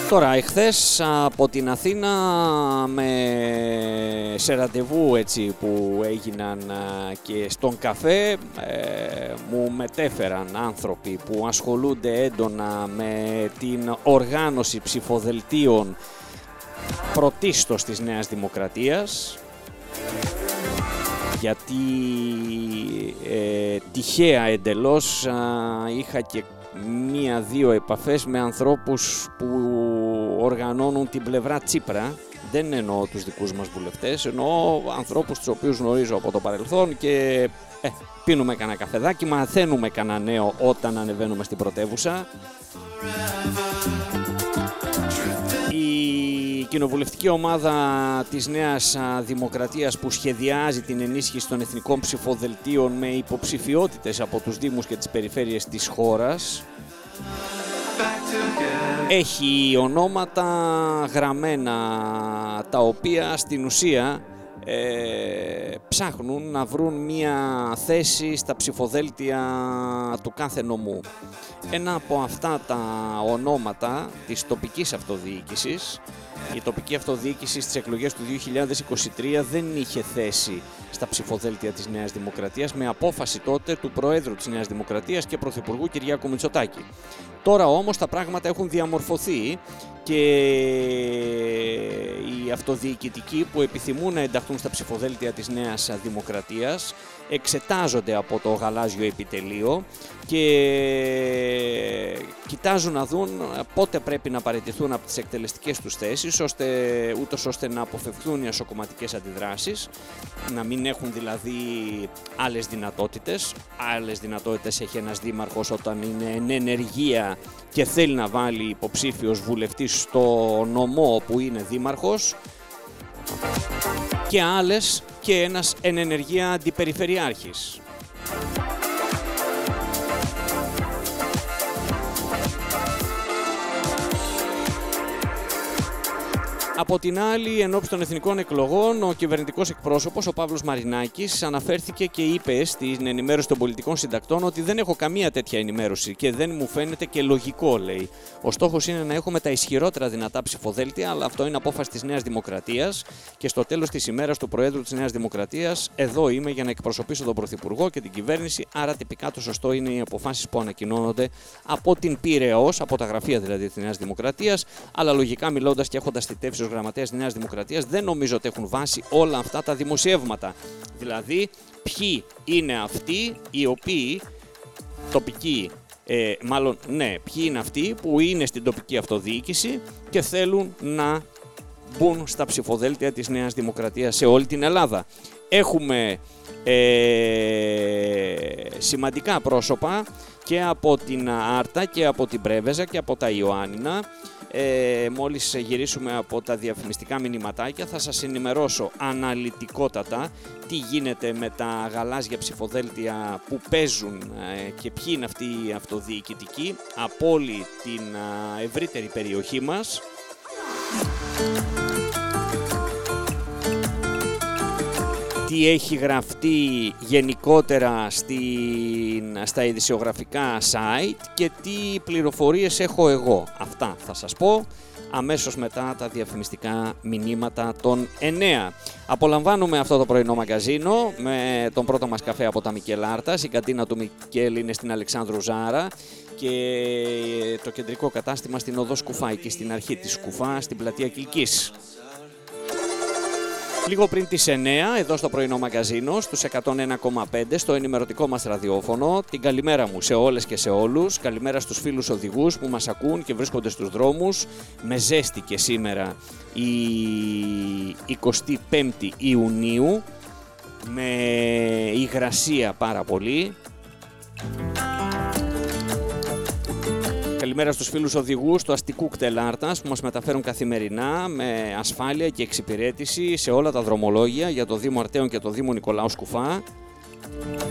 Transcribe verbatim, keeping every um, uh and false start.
Τώρα, εχθές από την Αθήνα με σε ραντεβού έτσι που έγιναν και στον καφέ ε, μου μετέφεραν άνθρωποι που ασχολούνται έντονα με την οργάνωση ψηφοδελτίων πρωτίστως της Νέας Δημοκρατίας, γιατί ε, τυχαία εντελώς α, είχα και μία-δύο επαφές με ανθρώπους που οργανώνουν την πλευρά Τσίπρα. Δεν εννοώ τους δικούς μας βουλευτές, εννοώ ανθρώπους τους οποίους γνωρίζω από το παρελθόν και ε, πίνουμε κανένα καφεδάκι, μαθαίνουμε κανένα νέο όταν ανεβαίνουμε στην πρωτεύουσα. Η κοινοβουλευτική ομάδα της Νέας Δημοκρατίας που σχεδιάζει την ενίσχυση των εθνικών ψηφοδελτίων με υποψηφιότητες από τους δήμους και τις περιφέρειες της χώρας έχει ονόματα γραμμένα τα οποία στην ουσία ε, ψάχνουν να βρουν μία θέση στα ψηφοδέλτια του κάθε νομού. Ένα από αυτά τα ονόματα της τοπικής αυτοδιοίκησης, η τοπική αυτοδιοίκηση στις εκλογές του δύο χιλιάδες είκοσι τρία δεν είχε θέση στα ψηφοδέλτια της Νέας Δημοκρατίας, με απόφαση τότε του Προέδρου της Νέας Δημοκρατίας και Πρωθυπουργού Κυριάκου Μητσοτάκη. Τώρα όμως τα πράγματα έχουν διαμορφωθεί και οι αυτοδιοικητικοί που επιθυμούν να ενταχθούν στα ψηφοδέλτια της Νέας Δημοκρατίας εξετάζονται από το γαλάζιο επιτελείο και κοιτάζουν να δουν πότε πρέπει να παραιτηθούν από τις εκτελεστικές τους θέσεις, ώστε, ούτως ώστε να αποφευχθούν οι ασοκομματικές αντιδράσεις, να μην έχουν δηλαδή άλλες δυνατότητες. Άλλες δυνατότητες έχει ένας δήμαρχος όταν είναι εν ενεργεία και θέλει να βάλει υποψήφιος βουλευτής στο νομό όπου είναι δήμαρχος, και άλλες και ένας εν ενεργεία αντιπεριφερειάρχης. Από την άλλη, ενώπιση των εθνικών εκλογών, ο κυβερνητικός εκπρόσωπος, ο Παύλος Μαρινάκης, αναφέρθηκε και είπε στην ενημέρωση των πολιτικών συντακτών ότι δεν έχω καμία τέτοια ενημέρωση και δεν μου φαίνεται και λογικό, λέει. Ο στόχος είναι να έχουμε τα ισχυρότερα δυνατά ψηφοδέλτια, αλλά αυτό είναι απόφαση της Νέας Δημοκρατίας και στο τέλος της ημέρας του Προέδρου της Νέας Δημοκρατίας, εδώ είμαι για να εκπροσωπήσω τον Πρωθυπουργό και την κυβέρνηση. Άρα, τυπικά το σωστό είναι οι αποφάσεις που ανακοινώνονται από την Πειραιώς, από τα γραφεία δηλαδή της Νέας Δημοκρατίας, αλλά λογικά μιλώντας και έχοντας θητεύσει ως γραμματέας της Νέας Δημοκρατίας, δεν νομίζω ότι έχουν βάσει όλα αυτά τα δημοσιεύματα. Δηλαδή, ποιοι είναι αυτοί οι οποίοι τοπικοί, ε, μάλλον ναι, ποιοι είναι αυτοί που είναι στην τοπική αυτοδιοίκηση και θέλουν να μπουν στα ψηφοδέλτια της Νέας Δημοκρατίας σε όλη την Ελλάδα. Έχουμε ε, σημαντικά πρόσωπα και από την Άρτα και από την Πρέβεζα και από τα Ιωάννινα. Ε, μόλις γυρίσουμε από τα διαφημιστικά μηνυματάκια θα σας ενημερώσω αναλυτικότατα τι γίνεται με τα γαλάζια ψηφοδέλτια που παίζουν ε, και ποιοι είναι αυτοί οι αυτοδιοικητικοί από όλη την ε, ευρύτερη περιοχή μας. Τι έχει γραφτεί γενικότερα στην, στα ειδησιογραφικά site και τι πληροφορίες έχω εγώ. Αυτά θα σας πω αμέσως μετά τα διαφημιστικά μηνύματα των εννέα. Απολαμβάνουμε αυτό το πρωινό μαγκαζίνο με τον πρώτο μας καφέ από τα Μικελάρτας. Η καντίνα του Μικέλ είναι στην Αλεξάνδρου Ζάρα και το κεντρικό κατάστημα στην οδό Σκουφά, εκεί στην αρχή της Σκουφά, στην πλατεία Κιλκής. Λίγο πριν τις εννέα, εδώ στο πρωινό μαγκαζίνο, στους εκατόν ένα κόμμα πέντε, στο ενημερωτικό μας ραδιόφωνο, την καλημέρα μου σε όλες και σε όλους. Καλημέρα στους φίλους οδηγούς που μας ακούν και βρίσκονται στους δρόμους. Με ζέστη και σήμερα η εικοστή πέμπτη Ιουνίου, με υγρασία πάρα πολύ. Καλημέρα στους φίλους οδηγούς του αστικού Κτελάρτας που μας μεταφέρουν καθημερινά με ασφάλεια και εξυπηρέτηση σε όλα τα δρομολόγια για το Δήμο Αρτέων και το Δήμο Νικολάου Σκουφά.